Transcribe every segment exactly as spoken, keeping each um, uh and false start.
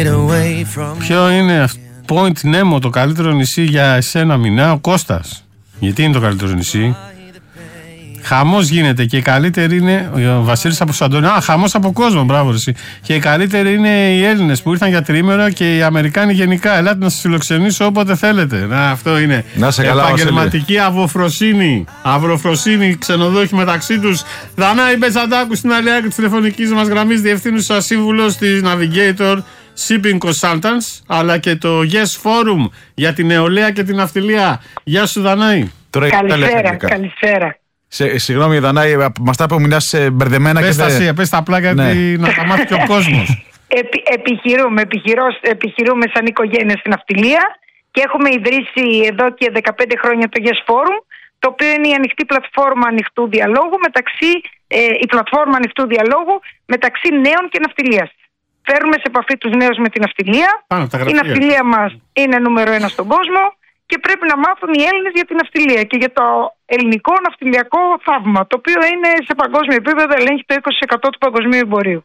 Ποιο είναι Point Nemo το καλύτερο νησί για εσένα, Μινά? Ο Κώστας. Γιατί είναι το καλύτερο νησί? Χαμός γίνεται και η καλύτερη είναι ο Βασίλης από Σαντώνη. Α, χαμός από κόσμο, μπράβο εσύ. Και οι καλύτεροι είναι οι Έλληνες που ήρθαν για τρίμηνο και οι Αμερικάνοι γενικά. Ελάτε να σας φιλοξενήσω όποτε θέλετε. Να, αυτό είναι. Να σε καλά, επαγγελματική αβοφροσύνη. Αυροφροσύνη, ξενοδόχοι μεταξύ τους. Δανάη Μπεζαντάκου στην άλλη άκρη της τηλεφωνικής μας γραμμής, διευθύνουσα σύμβουλος της Navigator Shipping Consultants, αλλά και το Yes Forum για την νεολαία και την ναυτιλία. Γεια σου, Δανάη. Καλησπέρα, καλησπέρα. Σε, συγγνώμη, Δανάη, μας τα είπε ο Μινάς μπερδεμένα. Πες και τα δεν... εσύ, πες τα απλά γιατί ναι. Να τα μάθει και ο κόσμος. Επι, επιχειρούμε, επιχειρούμε σαν οικογένεια στην ναυτιλία και έχουμε ιδρύσει εδώ και δεκαπέντε χρόνια το Yes Forum, το οποίο είναι η ανοιχτή πλατφόρμα ανοιχτού διαλόγου μεταξύ, ε, η πλατφόρμα ανοιχτού διαλόγου μεταξύ νέων και ναυτιλίας. Φέρουμε σε επαφή τους νέους με την ναυτιλία. Πάνω, η ναυτιλία μας είναι νούμερο ένα στον κόσμο και πρέπει να μάθουν οι Έλληνες για την ναυτιλία και για το ελληνικό ναυτιλιακό θαύμα, το οποίο είναι σε παγκόσμιο επίπεδο, ελέγχει το είκοσι τοις εκατό του παγκοσμίου εμπορίου.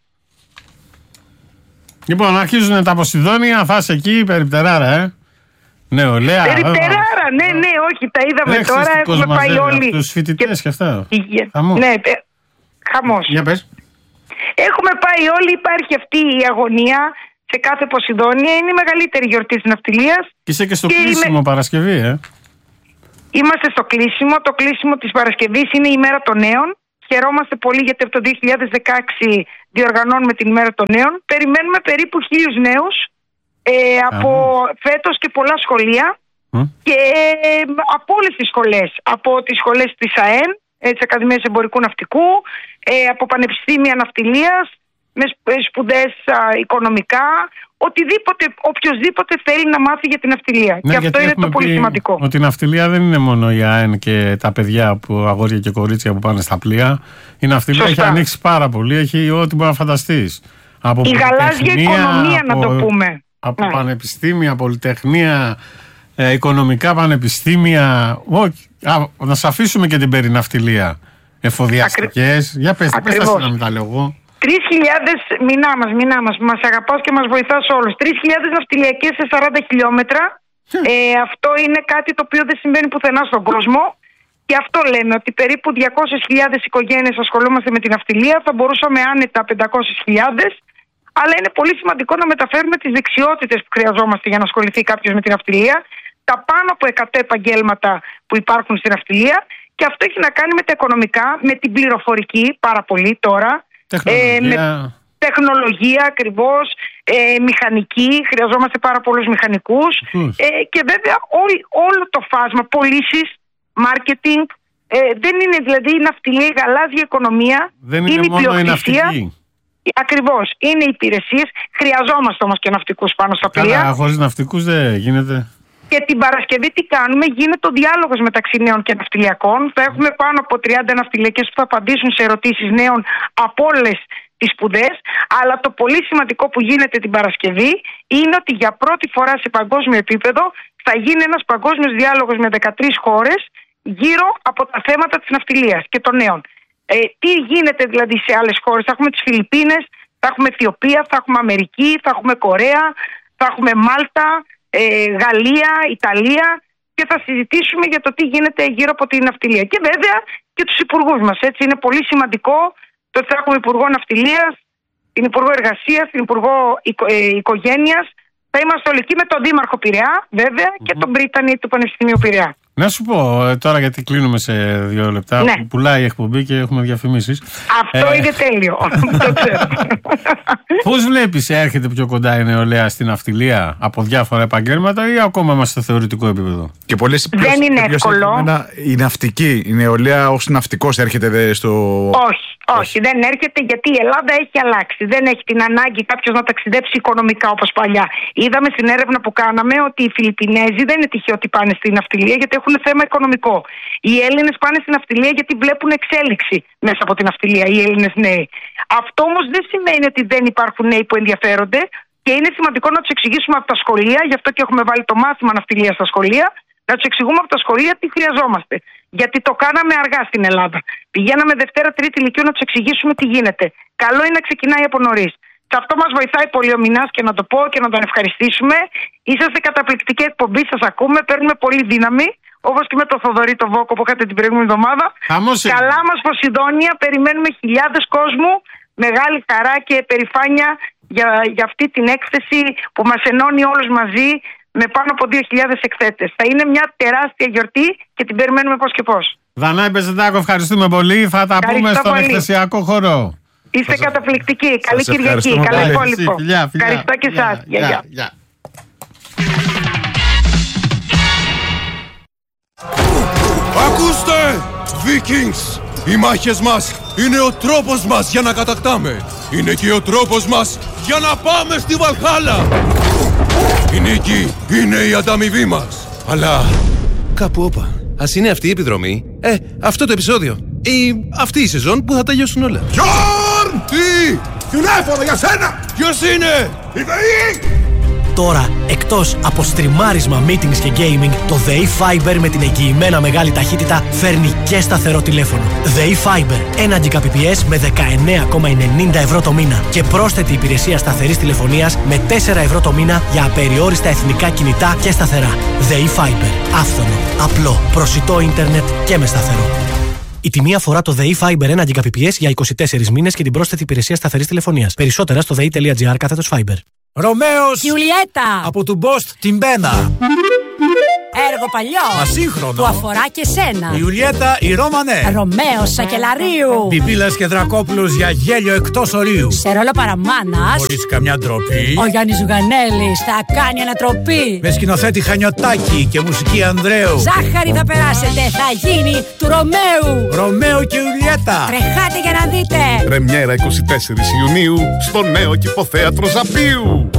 Λοιπόν, αρχίζουν τα Ποσειδόνια, φας εκεί, περιπτεράρα, ε. Νεολαία. Περιπτεράρα, ναι, ναι, όχι, τα είδαμε Έχεις τώρα, έχουμε πάει όλοι. Τους φοιτητές και, και αυτά. Χαμός. Ναι, ε, χαμός. Για πες. Έχουμε πάει όλοι, υπάρχει αυτή η αγωνία σε κάθε Ποσειδόνια, είναι η μεγαλύτερη γιορτή της ναυτιλίας. Και είσαι και στο και κλείσιμο είμαι... Παρασκευή, ε. Είμαστε στο κλείσιμο, το κλείσιμο της Παρασκευής είναι η ημέρα των νέων. Χαιρόμαστε πολύ γιατί από το δύο χιλιάδες δεκαέξι διοργανώνουμε την ημέρα των νέων. Περιμένουμε περίπου χίλιους νέους ε, από ah. φέτος και πολλά σχολεία mm. και ε, από όλες τις σχολές. Από τις σχολές της ΑΕΝ, ε, της Ακαδημίας Εμπορικού Ναυτικού, ε, από πανεπιστήμια ναυτιλίας, με σπουδές α, οικονομικά, οτιδήποτε, οποιοσδήποτε θέλει να μάθει για την ναυτιλία. Ναι, και αυτό είναι το πολύ σημαντικό. Ότι η ναυτιλία δεν είναι μόνο η ΑΕΝ και τα παιδιά, που, αγόρια και κορίτσια που πάνε στα πλοία. Η ναυτιλία Σωστά. έχει ανοίξει πάρα πολύ, έχει ό,τι μπορεί να φανταστείς. Από η γαλάζια οικονομία, από, να το πούμε. Από ναι. πανεπιστήμια, πολυτεχνία, ε, οικονομικά πανεπιστήμια. Ό, α, να σας αφήσουμε και την περιναυτιλία. Εφοδιαστικές. Ακρι... Για πες, πες τα να μην τα λέω εγώ. Τρεις χιλιάδες, μηνά μας, μηνά μας, μας αγαπάς και μας βοηθάς όλους. Τρεις χιλιάδες ναυτιλιακές σε σαράντα χιλιόμετρα. ε, αυτό είναι κάτι το οποίο δεν συμβαίνει πουθενά στον κόσμο. Και αυτό λέμε, ότι περίπου διακόσιες χιλιάδες οικογένειες ασχολούμαστε με την ναυτιλία. Θα μπορούσαμε άνετα πεντακόσιες χιλιάδες. Αλλά είναι πολύ σημαντικό να μεταφέρουμε τις δεξιότητες που χρειαζόμαστε για να ασχοληθεί κάποιος με την ναυτιλία. Τα πάνω από εκατό επαγγέλματα που υπάρχουν στην ναυτιλία. Και αυτό έχει να κάνει με τα οικονομικά, με την πληροφορική πάρα πολύ τώρα. Τεχνολογία. Ε, με τεχνολογία ακριβώς, ε, μηχανική, χρειαζόμαστε πάρα πολλούς μηχανικούς ε, και βέβαια όλ, όλο το φάσμα, πωλήσεις, marketing, ε, δεν είναι δηλαδή η ναυτιλία, η γαλάζια οικονομία, δεν είναι, είναι μόνο η πλειοκτησία. Ακριβώς, είναι οι υπηρεσίες, χρειαζόμαστε όμως και ναυτικούς πάνω στα πλοία. Καλά, χωρίς ναυτικούς δεν γίνεται. Και την Παρασκευή τι κάνουμε, γίνεται ο διάλογος μεταξύ νέων και ναυτιλιακών. Θα έχουμε πάνω από τριάντα ναυτιλιακές που θα απαντήσουν σε ερωτήσεις νέων από όλες τις σπουδές. Αλλά το πολύ σημαντικό που γίνεται την Παρασκευή είναι ότι για πρώτη φορά σε παγκόσμιο επίπεδο θα γίνει ένας παγκόσμιος διάλογος με δεκατρείς χώρες γύρω από τα θέματα της ναυτιλίας και των νέων. Ε, τι γίνεται δηλαδή σε άλλες χώρες? Θα έχουμε τις Φιλιππίνες, θα έχουμε Αιθιοπία, θα έχουμε Αμερική, θα έχουμε Κορέα, θα έχουμε Μάλτα, Ε, Γαλλία, Ιταλία και θα συζητήσουμε για το τι γίνεται γύρω από την ναυτιλία. Και βέβαια και τους υπουργούς μας. Έτσι είναι πολύ σημαντικό το ότι θα έχουμε υπουργό ναυτιλίας, την υπουργό εργασίας, την υπουργό οικο, ε, οικογένειας. Θα είμαστε όλοι εκεί με τον Δήμαρχο Πειραιά βέβαια mm-hmm. και τον Πρίτανη του Πανεπιστημίου Πειραιά. Να σου πω τώρα, γιατί κλείνουμε σε δύο λεπτά. Ναι. Πουλάει η εκπομπή και έχουμε διαφημίσεις. Αυτό ε... είναι τέλειο. Το ξέρω. Πώς βλέπεις, έρχεται πιο κοντά η νεολαία στην ναυτιλία από διάφορα επαγγέλματα ή ακόμα είμαστε στο θεωρητικό επίπεδο? Και πολλές, δεν ποιος, είναι εύκολο. Η ναυτική, η νεολαία ως ναυτικός έρχεται στο. Όχι. Όχι, δεν έρχεται γιατί η Ελλάδα έχει αλλάξει. Δεν έχει την ανάγκη κάποιος να ταξιδέψει οικονομικά όπως παλιά. Είδαμε στην έρευνα που κάναμε ότι οι Φιλιππινέζοι δεν είναι τυχαίο ότι πάνε στην ναυτιλία γιατί έχουν θέμα οικονομικό. Οι Έλληνες πάνε στην ναυτιλία γιατί βλέπουν εξέλιξη μέσα από την ναυτιλία, οι Έλληνες νέοι. Αυτό όμως δεν σημαίνει ότι δεν υπάρχουν νέοι που ενδιαφέρονται και είναι σημαντικό να τους εξηγήσουμε από τα σχολεία, γι' αυτό και έχουμε βάλει το μάθημα ναυτιλία στα σχολεία, να τους εξηγούμε από τα σχολεία τι χρειαζόμαστε. Γιατί το κάναμε αργά στην Ελλάδα. Πηγαίναμε Δευτέρα, Τρίτη Λυκείου να τους εξηγήσουμε τι γίνεται. Καλό είναι να ξεκινάει από νωρίς. Και αυτό μας βοηθάει πολύ ο Μινάς και να το πω και να τον ευχαριστήσουμε. Είσαστε καταπληκτική εκπομπή, σας ακούμε, παίρνουμε πολύ δύναμη. Όπως και με τον Θοδωρή το Βόκο που είχατε την προηγούμενη εβδομάδα. Καλά μας Ποσειδόνια, περιμένουμε χιλιάδες κόσμου. Μεγάλη χαρά και περηφάνεια για, για αυτή την έκθεση που μας ενώνει όλους μαζί με πάνω από δύο χιλιάδες εκθέτες. Θα είναι μια τεράστια γιορτή και την περιμένουμε πώς και πώς. Δανάη Μπεζεντάκο, ευχαριστούμε πολύ. Θα τα Ευχαριστώ πούμε στον πολύ. εκθεσιακό χώρο. Είστε Σας... καταπληκτικοί. Καλή Σας Κυριακή. Καλό πολύ. υπόλοιπο. Φιλιά, φιλιά, Ευχαριστώ και φιλιά, εσάς. Γεια, γεια. γεια. Ακούστε! Vikings! Οι μάχες μας είναι ο τρόπος μας για να κατακτάμε. Είναι και ο τρόπος μας για να πάμε στη Βαλχάλα. Η νίκη είναι η ανταμοιβή μας. Αλλά κάπου όπα. Ας είναι αυτή η επιδρομή. Ε, αυτό το επεισόδιο. Ή αυτή η σεζόν που θα τελειώσουν όλα. Γιόρν! Τι! Τηλέφωνο για σένα! Ποιος είναι? Η ΔΕΗ! Τώρα, εκτός από στριμάρισμα, meetings και gaming, το ΔΕΗ Fiber με την εγγυημένα μεγάλη ταχύτητα φέρνει και σταθερό τηλέφωνο. ΔΕΗ Fiber, ένα Gbps με δεκαεννέα κόμμα ενενήντα ευρώ το μήνα και πρόσθετη υπηρεσία σταθερής τηλεφωνίας με τέσσερα ευρώ το μήνα για απεριόριστα εθνικά κινητά και σταθερά. ΔΕΗ Fiber, άφθονο, απλό, προσιτό ίντερνετ και με σταθερό. Η τιμή αφορά το ΔΕΗ Fiber ένα Gbps για είκοσι τέσσερις μήνες και την πρόσθετη υπηρεσία σταθερής τηλεφωνίας. Περισσότερα στο δei.gr κάθετος Fiber. Ρωμαίος Γιουλιέτα από του Μπόστ την Μπένα. Έργο παλιό Ασύγχρονο που αφορά και σένα. Η Ιουλιέτα η Ρώμανε. Ρωμαίος Σακελαρίου. Πιπίλας και Δρακόπουλος για γέλιο εκτός ορίου. Σε ρόλο παραμάνας Χωρίς καμιά ντροπή. ο Γιάννης Ζουγανέλης θα κάνει ανατροπή. Με σκηνοθέτη Χανιωτάκη και μουσική Ανδρέου. Ζάχαρη θα περάσετε, θα γίνει του Ρωμαίου. Ρωμαίο και Ιουλιέτα. Τρεχάτε για να δείτε. Πρεμιέρα εικοστή τέταρτη Ιουνίου στο νέο Κηποθέατρο Ζαπίου.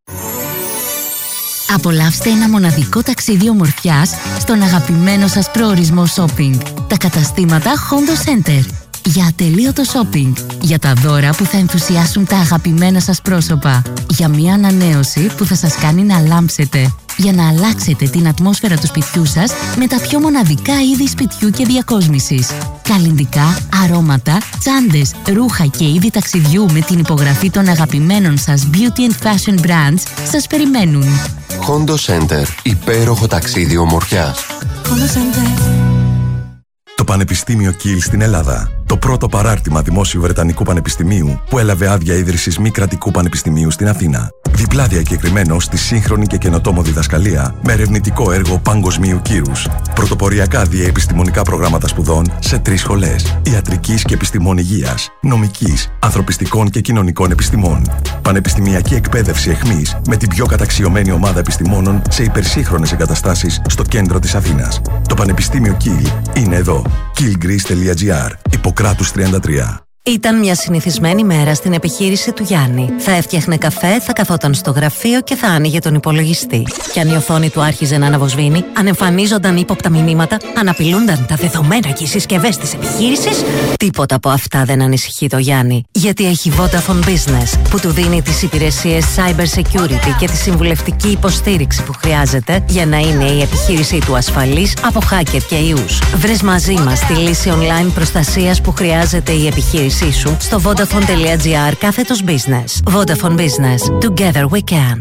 Απολαύστε ένα μοναδικό ταξίδι ομορφιάς στον αγαπημένο σας προορισμό shopping. Τα καταστήματα Hondo Center. Για ατελείωτο shopping. Για τα δώρα που θα ενθουσιάσουν τα αγαπημένα σας πρόσωπα. Για μια ανανέωση που θα σας κάνει να λάμψετε. Για να αλλάξετε την ατμόσφαιρα του σπιτιού σας με τα πιο μοναδικά είδη σπιτιού και διακόσμησης. Καλλυντικά, αρώματα, τσάντες, ρούχα και είδη ταξιδιού με την υπογραφή των αγαπημένων σας beauty and fashion brands σας περιμένουν. Hondo Center. Υπέροχο ταξίδι ομορφιάς. Hondo Center. Το Πανεπιστήμιο Κιλ στην Ελλάδα. Το πρώτο παράρτημα δημόσιου Βρετανικού Πανεπιστημίου που έλαβε άδεια ίδρυσης μη κρατικού πανεπιστημίου στην Αθήνα. Διπλά διακεκριμένο στη σύγχρονη και καινοτόμο διδασκαλία με ερευνητικό έργο παγκοσμίου κύρους. Πρωτοποριακά διαεπιστημονικά προγράμματα σπουδών σε τρεις σχολές: ιατρικής και επιστημών υγείας, νομικής, ανθρωπιστικών και κοινωνικών επιστημών. Πανεπιστημιακή εκπαίδευση εχμής με την πιο καταξιωμένη ομάδα επιστημόνων σε υπερσύγχρονες εγκαταστάσεις στο κέντρο της Αθήνας. Το Πανεπιστήμιο Κιλ είναι εδώ. κιλ γκρις τελεία τζι άρ. Ιπποκράτους τριάντα τρία. Ήταν μια συνηθισμένη μέρα στην επιχείρηση του Γιάννη. Θα έφτιαχνε καφέ, θα καθόταν στο γραφείο και θα άνοιγε τον υπολογιστή. Και αν η οθόνη του άρχιζε να αναβοσβήνει, αν εμφανίζονταν ύποπτα μηνύματα, αν απειλούνταν τα δεδομένα και οι συσκευές της επιχείρησης, τίποτα από αυτά δεν ανησυχεί το Γιάννη. Γιατί έχει Vodafone Business, που του δίνει τις υπηρεσίες cyber security και τη συμβουλευτική υποστήριξη που χρειάζεται για να είναι η επιχείρησή του ασφαλής από hacker και ιούς. Βρες μαζί μας τη λύση online προστασίας που χρειάζεται η επιχείρηση σου στο vodafone.gr κάθετος business. Vodafone Business. Together we can.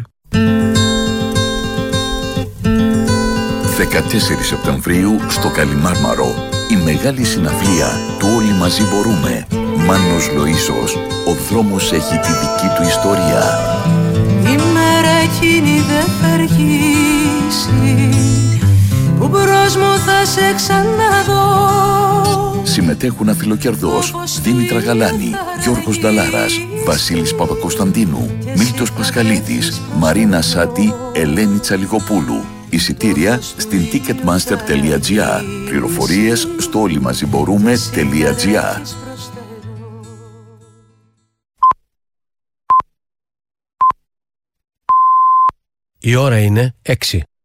δεκατέσσερις Σεπτεμβρίου στο Καλιμάρμαρο. Η μεγάλη συναυλία του Όλοι Μαζί Μπορούμε. Μάνος Λοΐσος. Ο δρόμος έχει τη δική του ιστορία. Η μέρα εκείνη δεν θα αργήσει, που μπρος μου θα σε ξαναδώ. Συμμετέχουν Αφιλοκερδός, Δήμητρα Γαλάνη, Γιώργος Νταλάρας, Βασίλης Παπακοσταντίνου, Μίλτος Πασχαλίδης, Μαρίνα Σάτι, Ελένη Τσαλιγοπούλου. Εισιτήρια στην ticketmaster τελεία τζι άρ. Πληροφορίες στο όλοιμαζιμπορούμε τελεία τζι άρ. Η ώρα είναι έξι.